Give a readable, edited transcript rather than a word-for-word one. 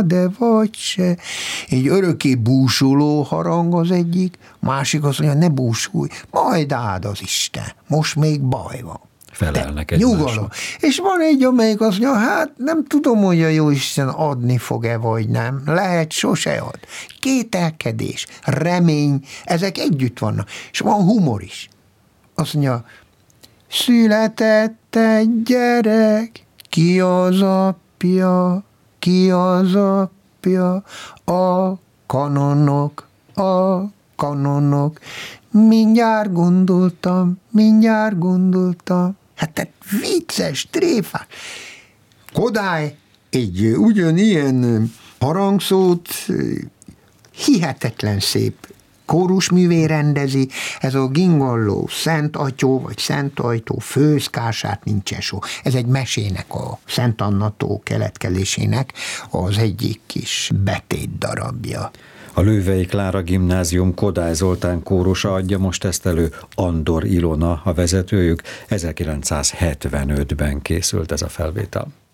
de vagy se. Egy örökké búsuló harang az egyik, másik azt mondja, ne búsulj, majd áld az Isten, most még baj van. Felelnek egymásnak. Nyugalom. És van egy, amelyik azt mondja, hát nem tudom, hogy a Jóisten adni fog-e, vagy nem. Lehet, sose ad. Kételkedés, remény, ezek együtt vannak. És van humor is. Azt mondja, született egy gyerek, ki az apja, ki az apja, a kanonok, mindjárt gondoltam. Hát te vicces, tréfás. Kodály egy ugyanilyen harangszót hihetetlen szép kórusművé rendezi, ez a Gingalló Szent Atyó, vagy Szent Ajtó főzkását nincsen so. Ez egy mesének, a Szent Anna-tó keletkezésének az egyik kis betét darabja. A Lővei Klára Gimnázium Kodály Zoltán kórusa adja most ezt elő, Andor Ilona a vezetőjük, 1975-ben készült ez a felvétel.